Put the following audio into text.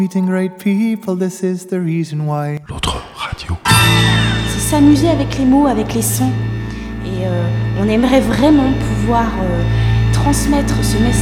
Meeting great people, this is the reason why. L'autre radio. C'est s'amuser avec les mots, avec les sons. Et on aimerait vraiment pouvoir transmettre ce message